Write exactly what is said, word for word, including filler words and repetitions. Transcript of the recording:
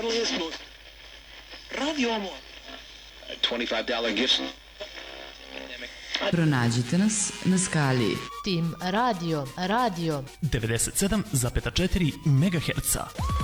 friendliest, most Radio Omor. twenty-five dollar gift. Pronađite nas na skali Tim Radio, Radio devedeset sedam zarez četiri megaherca.